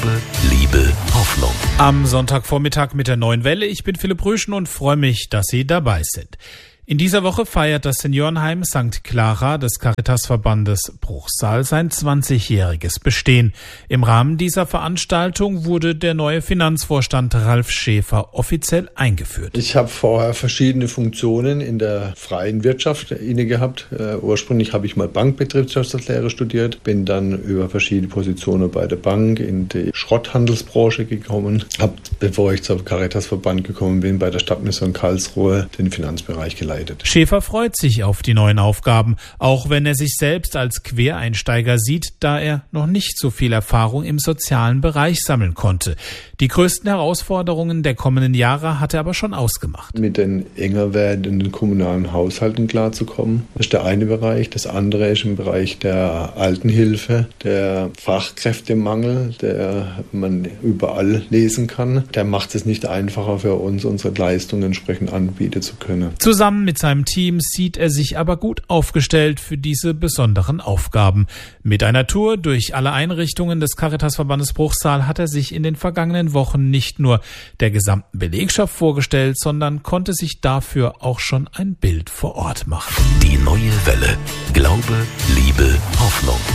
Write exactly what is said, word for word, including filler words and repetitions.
Glaube, Liebe, Hoffnung. Am Sonntagvormittag mit der Neuen Welle. Ich bin Philipp Röschen und freue mich, dass Sie dabei sind. In dieser Woche feiert das Seniorenheim Sankt Clara des Caritasverbandes Bruchsal sein zwanzigjähriges Bestehen. Im Rahmen dieser Veranstaltung wurde der neue Finanzvorstand Ralf Schäfer offiziell eingeführt. Ich habe vorher verschiedene Funktionen in der freien Wirtschaft inne gehabt. Äh, ursprünglich habe ich mal Bankbetriebswirtschaftslehre studiert, bin dann über verschiedene Positionen bei der Bank in die Schrotthandelsbranche gekommen, habe, bevor ich zum Caritasverband gekommen bin, bei der Stadtmission Karlsruhe den Finanzbereich geleitet. Schäfer freut sich auf die neuen Aufgaben, auch wenn er sich selbst als Quereinsteiger sieht, da er noch nicht so viel Erfahrung im sozialen Bereich sammeln konnte. Die größten Herausforderungen der kommenden Jahre hat er aber schon ausgemacht. Mit den enger werdenden kommunalen Haushalten klarzukommen, das ist der eine Bereich. Das andere ist im Bereich der Altenhilfe, der Fachkräftemangel, der man überall lesen kann. Der macht es nicht einfacher für uns, unsere Leistungen entsprechend anbieten zu können. Zusammen mit seinem Team sieht er sich aber gut aufgestellt für diese besonderen Aufgaben. Mit einer Tour durch alle Einrichtungen des Caritasverbandes Bruchsal hat er sich in den vergangenen Wochen nicht nur der gesamten Belegschaft vorgestellt, sondern konnte sich dafür auch schon ein Bild vor Ort machen. Die Neue Welle. Glaube, Liebe, Hoffnung.